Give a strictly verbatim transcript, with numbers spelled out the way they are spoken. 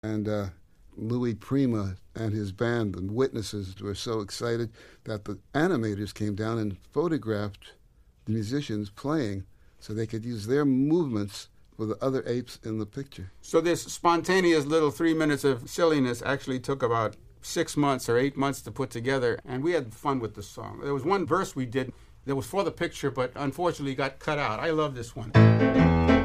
And uh, Louis Prima and his band, the Witnesses, were so excited that the animators came down and photographed the musicians playing so they could use their movements for the other apes in the picture. So this spontaneous little three minutes of silliness actually took about six months or eight months to put together, and we had fun with the song. There was one verse we did that was for the picture, but unfortunately got cut out. I love this one.